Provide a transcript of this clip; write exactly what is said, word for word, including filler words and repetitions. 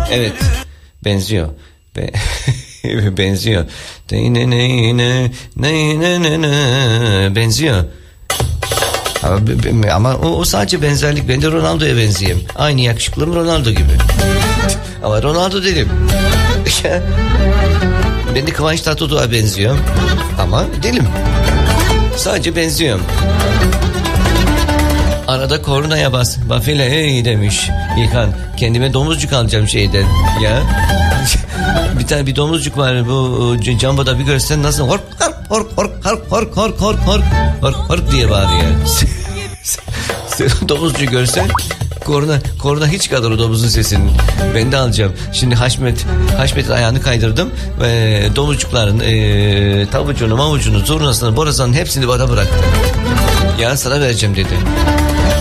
Evet. Benziyor. Be benziyor. Benziyor. Ama, ama o, o sadece benzerlik. Ben de Ronaldo'ya benzeyeyim. Aynı yakışıklım Ronaldo gibi. Ama Ronaldo dedim. Ben de Kıvanç Tatlıtuğ'a benziyorum. Ama delim. Sadece benziyorum. Arada kornaya bas. Bafile hey demiş İlhan. Kendime domuzcuk alacağım şeyden. Ya. Bir tane bir domuzcuk var bu Jumbo'da, bir görsen nasıl hork hork hork hork hork hork hork hork hork hork hork diye bağırıyor. Domuzcuğu görsen korna korna hiç kadar o domuzun sesini. Ben de alacağım. Şimdi Haşmet Haşmet'in ayağını kaydırdım ve domuzcukların e, tavucunu, mavucunu, zurnasını, borazanın hepsini bana bıraktı. Ya sana vereceğim dedi.